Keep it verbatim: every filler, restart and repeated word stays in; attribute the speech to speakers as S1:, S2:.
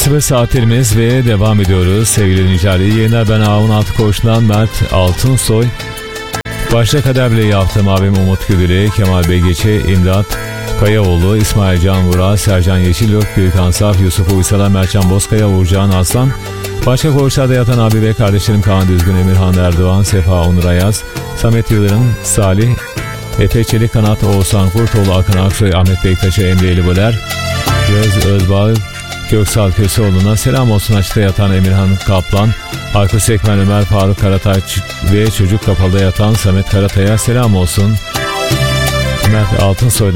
S1: sıfır saatlerimiz ve devam ediyoruz. Sevgili dinleyiciler, iyi yayınlar. Ben Ağun Altıkoç'tan Mert Altınsoy. Başta Kader bile yaptığım abim Umut Güdülü, Kemal Begeçi, İmdat Kayaoğlu, İsmail Can Vural, Sercan Yeşilök, Gülkan Saf, Yusuf Uysal'a, Mertcan Bozkaya, Uğurcan Aslan. Başka koğuşlarda yatan abi ve kardeşlerim Kaan Düzgün, Emirhan Erdoğan, Sefa Onur Ayaz, Samet Yıldırım, Salih, Efe Çelik Kanat, Oğuzhan Kurtoğlu, Akın Aksoy, Ahmet Bektaş'a, Emre Eliboler, Göz Özbağ, Köksal Köseoğlu'na selam olsun. Açıkta yatan Emirhan Kaplan, Hakkı Sekmen, Ömer Faruk Karataç ve çocuk kapalıda yatan Samet Karatay'a selam olsun. Mert Altınsoy'dan